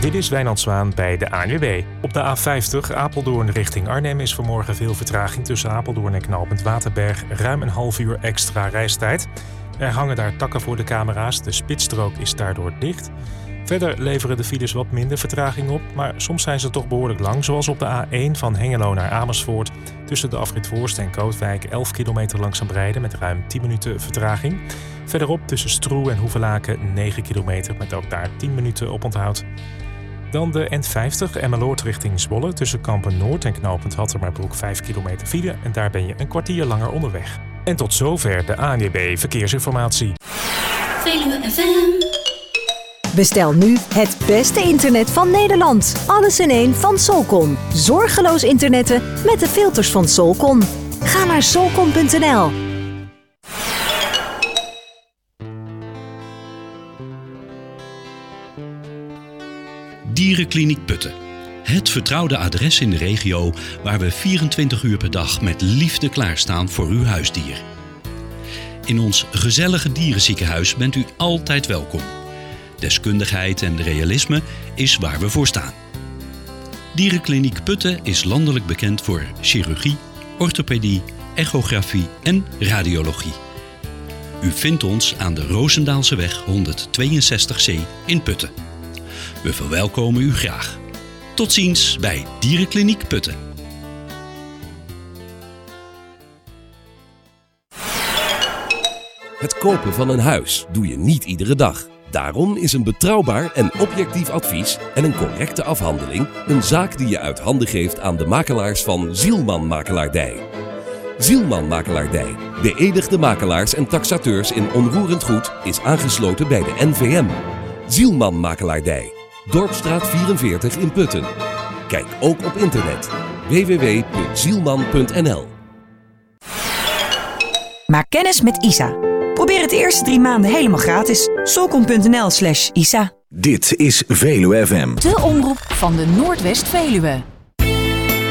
Dit is Wijnand Zwaan bij de ANWB. Op de A50 Apeldoorn richting Arnhem is vanmorgen veel vertraging tussen Apeldoorn en knooppunt Waterberg. Ruim een half uur extra reistijd. Er hangen daar takken voor de camera's, de spitsstrook is daardoor dicht. Verder leveren de files wat minder vertraging op, maar soms zijn ze toch behoorlijk lang. Zoals op de A1 van Hengelo naar Amersfoort. Tussen de afrit Voorst en Kootwijk 11 kilometer langzaam rijden met ruim 10 minuten vertraging. Verderop tussen Stroe en Hoevelaken 9 kilometer met ook daar 10 minuten oponthoud. Dan de N50 Emmeloord richting Zwolle tussen Kampen Noord en knooppunt Hattemerbroek 5 kilometer file en daar ben je een kwartier langer onderweg. En tot zover de ANWB Verkeersinformatie. Veluwe FM. Bestel nu het beste internet van Nederland. Alles in één van Solcon. Zorgeloos internetten met de filters van Solcon. Ga naar solcon.nl. Dierenkliniek Putten. Het vertrouwde adres in de regio waar we 24 uur per dag met liefde klaarstaan voor uw huisdier. In ons gezellige dierenziekenhuis bent u altijd welkom. Deskundigheid en realisme is waar we voor staan. Dierenkliniek Putten is landelijk bekend voor chirurgie, orthopedie, echografie en radiologie. U vindt ons aan de Roosendaalseweg 162C in Putten. We verwelkomen u graag. Tot ziens bij Dierenkliniek Putten. Het kopen van een huis doe je niet iedere dag. Daarom is een betrouwbaar en objectief advies en een correcte afhandeling een zaak die je uit handen geeft aan de makelaars van Zielman Makelaardij. Zielman Makelaardij, beëdigde makelaars en taxateurs in onroerend goed, is aangesloten bij de NVM. Zielman Makelaardij, Dorpstraat 44 in Putten. Kijk ook op internet www.zielman.nl. Maak kennis met ISA. Probeer het eerste 3 maanden helemaal gratis. Solcon.nl/ISA. Dit is Veluwe FM. De omroep van de Noordwest-Veluwe.